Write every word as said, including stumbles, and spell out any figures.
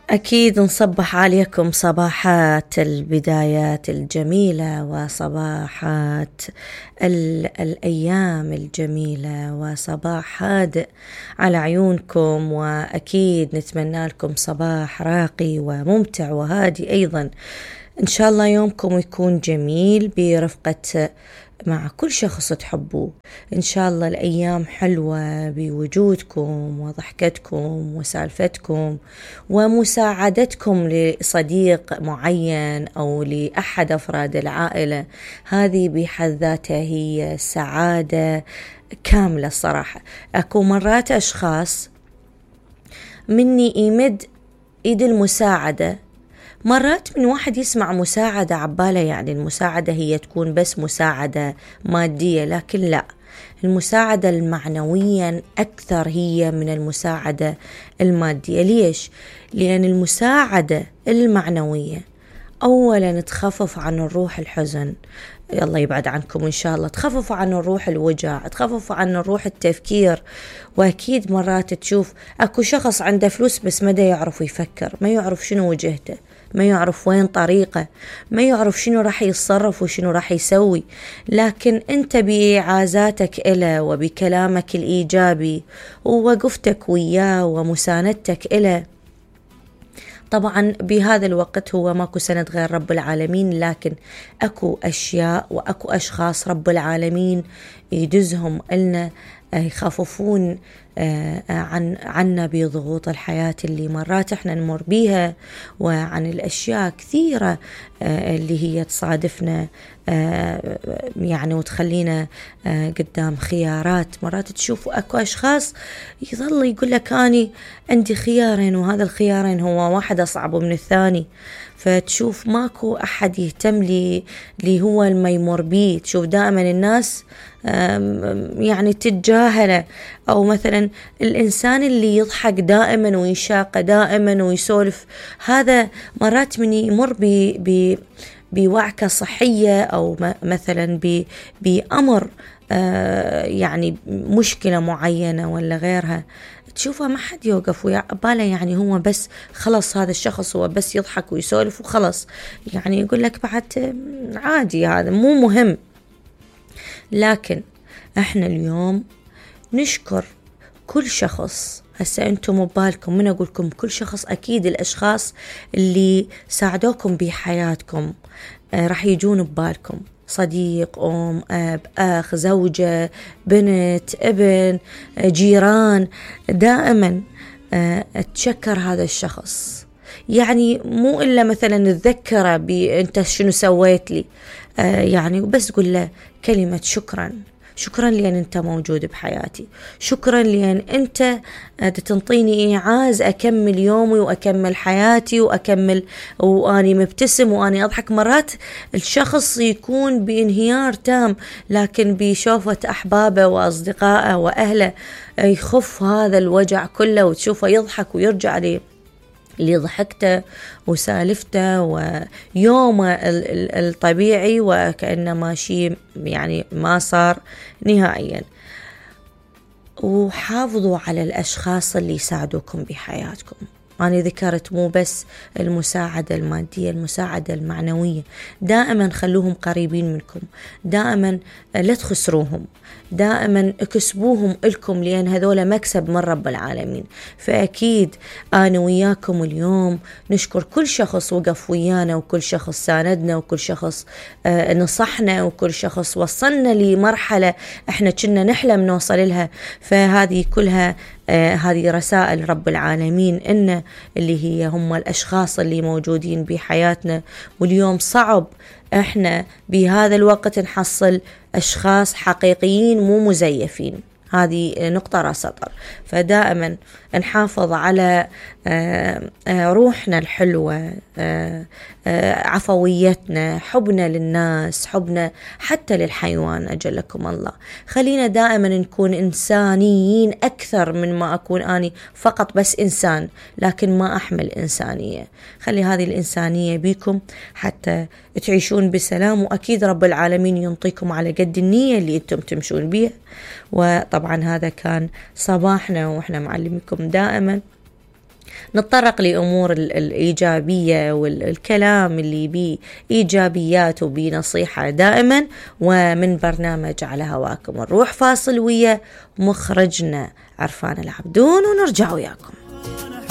أكيد نصبح عليكم صباحات البدايات الجميلة وصباحات ال- الأيام الجميلة وصباح هادئ على عيونكم، وأكيد نتمنى لكم صباح راقي وممتع وهادي أيضا. إن شاء الله يومكم يكون جميل برفقة مع كل شخص تحبوه. إن شاء الله الأيام حلوة بوجودكم وضحكتكم وسالفتكم ومساعدتكم لصديق معين أو لأحد أفراد العائلة. هذه بحد ذاتها هي سعادة كاملة الصراحة. أكو مرات أشخاص مني يمد إيد المساعدة، مرات من واحد يسمع مساعدة عبالة يعني المساعدة هي تكون بس مساعدة مادية، لكن لا، المساعدة المعنوية أكثر هي من المساعدة المادية. ليش؟ لأن المساعدة المعنوية أولا تخفف عن الروح الحزن، الله يبعد عنكم إن شاء الله، تخفف عن الروح الوجع، تخفف عن الروح التفكير. وأكيد مرات تشوف أكو شخص عنده فلوس بس ما دا يعرف يفكر، ما يعرف شنو وجهته، ما يعرف وين طريقه، ما يعرف شنو راح يتصرف وشنو راح يسوي. لكن أنت بإعازاتك إله وبكلامك الإيجابي ووقفتك وياه ومساندتك إله، طبعا بهذا الوقت هو ماكو سند غير رب العالمين، لكن أكو أشياء وأكو أشخاص رب العالمين يدزهم إلنا يخففون عن عنا بضغوط الحياة اللي مرات احنا نمر بيها، وعن الأشياء كثيرة اللي هي تصادفنا يعني وتخلينا قدام خيارات. مرات تشوفوا أكو أشخاص يظل يقول لك أني عندي خيارين وهذا الخيارين هو واحد أصعب من الثاني، فتشوف ماكو أحد يهتم لي اللي هو ما يمر بيه. تشوف دائما الناس يعني تتجاهله، أو مثلا الإنسان اللي يضحك دائما ويشاق دائما ويسولف، هذا مرات من يمر ب ب بوعكة صحية أو مثلا بأمر يعني مشكلة معينة ولا غيرها، تشوفها ما حد يوقف ويقبله، يعني هو بس خلص هذا الشخص هو بس يضحك ويسولف وخلص، يعني يقول لك بعد عادي هذا مو مهم. لكن احنا اليوم نشكر كل شخص. هسه انتم ببالكم من اقولكم كل شخص، اكيد الاشخاص اللي ساعدوكم بحياتكم آه راح يجون ببالكم، صديق، ام، اب، اخ، زوجة، بنت، ابن، آه جيران. دائما آه تشكر هذا الشخص، يعني مو إلا مثلا تذكره بأنت شنو سويت لي، آه يعني وبس قل له كلمة شكرا، شكرا لأن أنت موجود بحياتي، شكرا لأن أنت تنطيني إيعاز أكمل يومي وأكمل حياتي وأكمل وأني مبتسم وأني أضحك. مرات الشخص يكون بانهيار تام، لكن بشوفة أحبابه وأصدقائه وأهله يخف هذا الوجع كله، وتشوفه يضحك ويرجع لي اللي ضحكته وسالفته ويومه الطبيعي وكأنما شيء يعني ما صار نهائيا. وحافظوا على الأشخاص اللي يساعدوكم بحياتكم. أنا ذكرت مو بس المساعدة المادية، المساعدة المعنوية، دائما خلوهم قريبين منكم، دائما لا تخسروهم، دائما اكسبوهم لكم، لأن هذول مكسب من رب العالمين. فأكيد أنا وياكم اليوم نشكر كل شخص وقف ويانا، وكل شخص ساندنا، وكل شخص آه نصحنا، وكل شخص وصلنا لمرحلة احنا كنا نحلم نوصل لها. فهذه كلها آه هذه رسائل رب العالمين إن اللي هي هم الأشخاص اللي موجودين بحياتنا. واليوم صعب احنا بهذا الوقت نحصل أشخاص حقيقيين مو مزيفين، هذه نقطة راس سطر. فدائما نحافظ على روحنا الحلوة، عفويتنا، حبنا للناس، حبنا حتى للحيوان أجلكم الله. خلينا دائما نكون إنسانيين أكثر من ما أكون أني فقط بس إنسان لكن ما أحمل إنسانية. خلي هذه الإنسانية بيكم حتى تعيشون بسلام، وأكيد رب العالمين ينطيكم على قد النية اللي أنتم تمشون بيها. وطبعا هذا كان صباحنا، وإحنا معلمكم دائما نتطرق لأمور الإيجابية والكلام اللي بيه إيجابيات وبيه نصيحة دائما، ومن برنامج على هواكم. نروح فاصل ويا مخرجنا عرفان العبدون ونرجع وياكم.